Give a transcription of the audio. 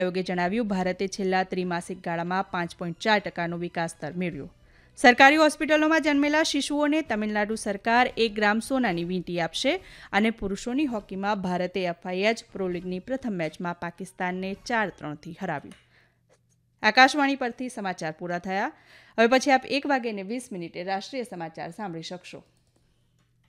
આયોગે જણાવ્યું, ભારતે છેલ્લા ત્રિમાસિક ગાળામાં 5.4% વિકાસ દર મેળવ્યો. સરકારી હોસ્પિટલોમાં જન્મેલા શિશુઓને તમિલનાડુ સરકાર 1 ગ્રામ સોનાની વીંટી આપશે. અને પુરુષોની હોકીમાં ભારતે FIH પ્રો લીગની પ્રથમ મેચમાં પાકિસ્તાનને 4-3થી હરાવ્યું. આકાશવાણી પરથી સમાચાર પૂરા થયા. હવે પછી આપ 1:20 રાષ્ટ્રીય સમાચાર સાંભળી શકશો.